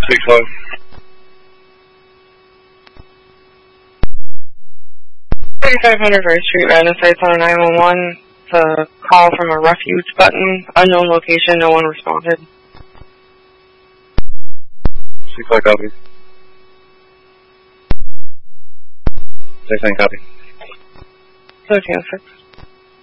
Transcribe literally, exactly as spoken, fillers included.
six five. thirty-five hundred First Street, Radna Sites on a nine one one. It's a call from a refuge button. Unknown location, no one responded. six five copy. six nine copy. thirteen oh six.